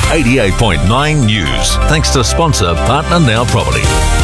88.9 News. Thanks to sponsor Partner Now Property.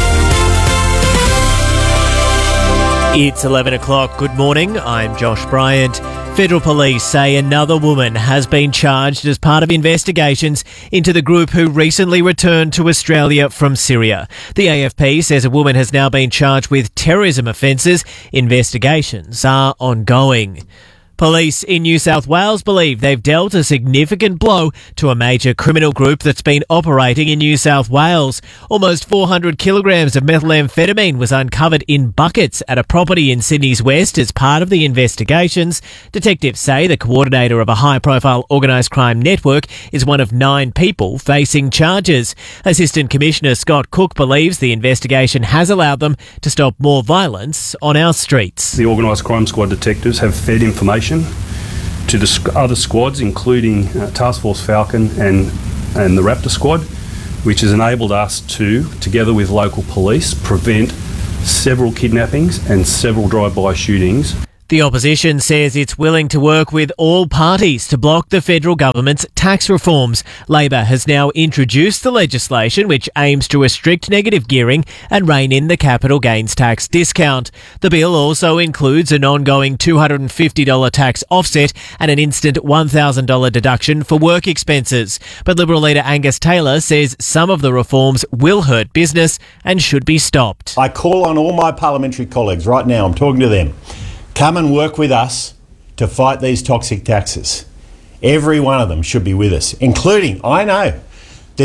It's 11 o'clock. Good morning. I'm Josh Bryant. Federal police say another woman has been charged as part of investigations into the group who recently returned to Australia from Syria. The AFP says a woman has now been charged with terrorism offences. Investigations are ongoing. Police in New South Wales believe they've dealt a significant blow to a major criminal group that's been operating in New South Wales. Almost 400 kilograms of methamphetamine was uncovered in buckets at a property in Sydney's West as part of the investigations. Detectives say the coordinator of a high-profile organised crime network is one of 9 people facing charges. Assistant Commissioner Scott Cook believes the investigation has allowed them to stop more violence on our streets. The Organised Crime Squad detectives have fed information to the other squads, including Task Force Falcon and the Raptor Squad, which has enabled us to, together with local police, prevent several kidnappings and several drive-by shootings. The opposition says it's willing to work with all parties to block the federal government's tax reforms. Labor has now introduced the legislation which aims to restrict negative gearing and rein in the capital gains tax discount. The bill also includes an ongoing $250 tax offset and an instant $1,000 deduction for work expenses. But Liberal leader Angus Taylor says some of the reforms will hurt business and should be stopped. I call on all my parliamentary colleagues right now, I'm talking to them. Come and work with us to fight these toxic taxes. Every one of them should be with us, including, I know,